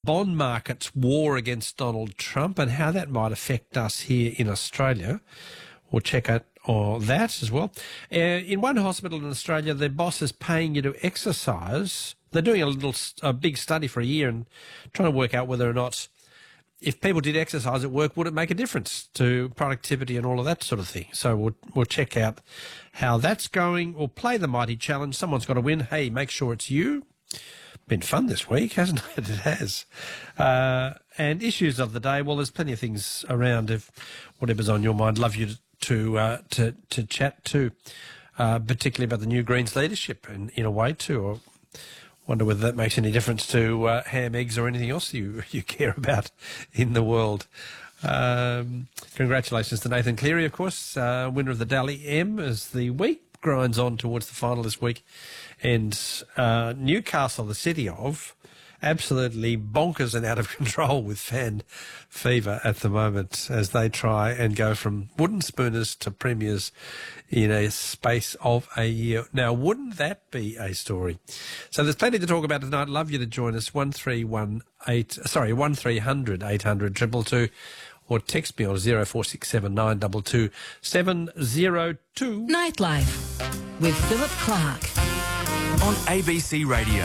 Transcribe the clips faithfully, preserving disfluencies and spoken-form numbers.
bond market's war against Donald Trump and how that might affect us here in Australia. We'll check out all that as well. Uh, in one hospital in Australia, their boss is paying you to exercise. They're doing a little, a big study for a year and trying to work out whether or not, if people did exercise at work, would it make a difference to productivity and all of that sort of thing? So we'll we'll check out how that's going. We'll play the mighty challenge. Someone's got to win. Hey, make sure it's you. Been fun this week, hasn't it? It has. Uh, and issues of the day. Well, there's plenty of things around. If whatever's on your mind, love you to to uh, to, to chat to, uh, particularly about the new Greens leadership in, in a way too. Or wonder whether that makes any difference to uh, ham, eggs or anything else you, you care about in the world. Um, congratulations to Nathan Cleary, of course, uh, winner of the Dally M as the week grinds on towards the final this week. And uh, Newcastle, the city of, absolutely bonkers and out of control with fan fever at the moment as they try and go from wooden spooners to premiers in a space of a year. Now, wouldn't that be a story? So there's plenty to talk about tonight. Love you to join us, one three one eight, sorry, one three hundred eight hundred two two two, or text me on zero four six seven nine two two seven zero two. Nightlife with Philip Clark on A B C Radio.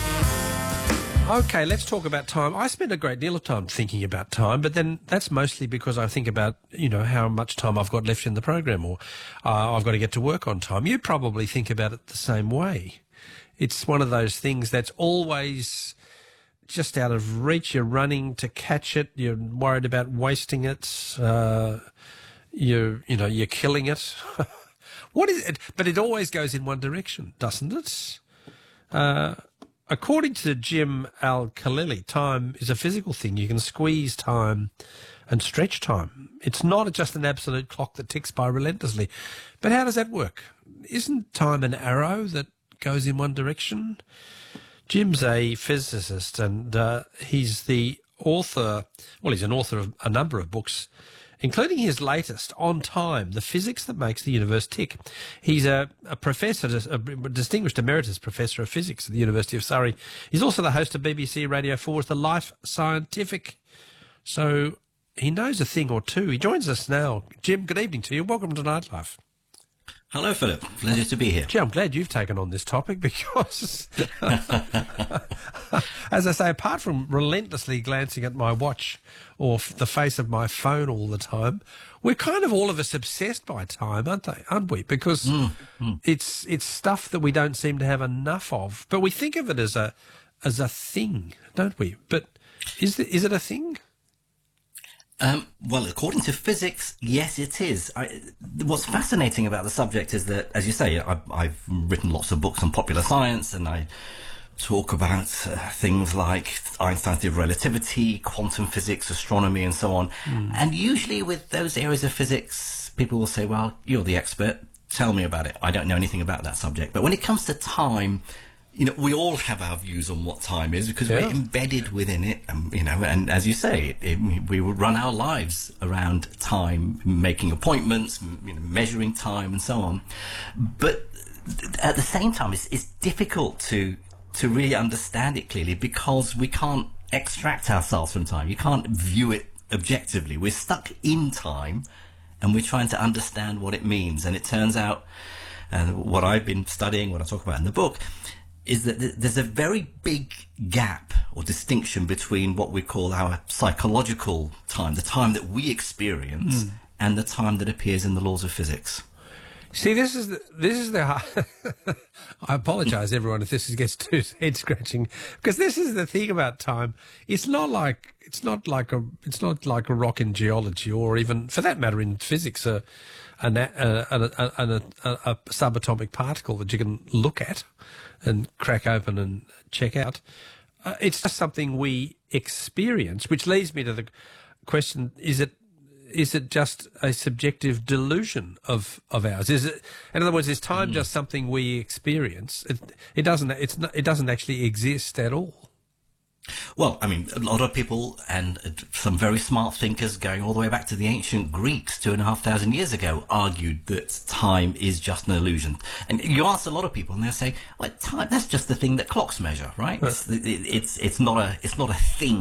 Okay, let's talk about time. I spend a great deal of time thinking about time, but then that's mostly because I think about, you know, how much time I've got left in the program, or uh, I've got to get to work on time. You probably think about it the same way. It's one of those things that's always just out of reach. You're running to catch it. You're worried about wasting it. Uh, you you know, you're killing it. What is it? But it always goes in one direction, doesn't it? Uh, according to Jim Al-Khalili, time is a physical thing. You can squeeze time and stretch time. It's not just an absolute clock that ticks by relentlessly. But how does that work? Isn't time an arrow that goes in one direction? Jim's a physicist, and uh, he's the author, well, he's an author of a number of books, including his latest, On Time, The Physics That Makes the Universe Tick. He's a, a professor, a distinguished emeritus professor of physics at the University of Surrey. He's also the host of B B C Radio four's The Life Scientific. So he knows a thing or two. He joins us now. Jim, good evening to you. Welcome to Nightlife. Hello, Philip. Pleasure to be here. Gee, I'm glad you've taken on this topic because, as I say, apart from relentlessly glancing at my watch or the face of my phone all the time, we're kind of all of us obsessed by time, aren't they? Aren't we? Because mm, mm. it's it's stuff that we don't seem to have enough of, but we think of it as a as a thing, don't we? But is it, is it a thing? Um, well, according to physics, yes, it is. I, what's fascinating about the subject is that, as you say, I, I've written lots of books on popular science, and I talk about uh, things like Einstein's theory of relativity, quantum physics, astronomy, and so on. Mm. And usually with those areas of physics, people will say, well, you're the expert. Tell me about it. I don't know anything about that subject. But when it comes to time, you know, we all have our views on what time is because yeah. we're embedded within it, and, you know, and as you say, it, it, we would run our lives around time, making appointments, you know, measuring time and so on. But at the same time, it's, it's difficult to, to really understand it clearly because we can't extract ourselves from time. You can't view it objectively. We're stuck in time and we're trying to understand what it means. And it turns out, uh, what I've been studying, what I talk about in the book, is that there's a very big gap or distinction between what we call our psychological time, the time that we experience, mm. and the time that appears in the laws of physics. See, this is the, this is the. I apologise, everyone, if this gets too head scratching, because this is the thing about time. It's not like it's not like a it's not like a rock in geology, or even, for that matter, in physics, a a, a, a, a, a, a subatomic particle that you can look at and crack open and check out. Uh, it's just something we experience, which leads me to the question: Is it? Is it just a subjective delusion of, of ours? Is it, in other words, is time mm. just something we experience? It, it doesn't. It's not, it doesn't actually exist at all. Well, I mean, a lot of people and some very smart thinkers going all the way back to the ancient Greeks two and a half thousand years ago argued that time is just an illusion. And you ask a lot of people and they'll say, well, time, that's just the thing that clocks measure, right? It's, it's, it's not a, it's not a thing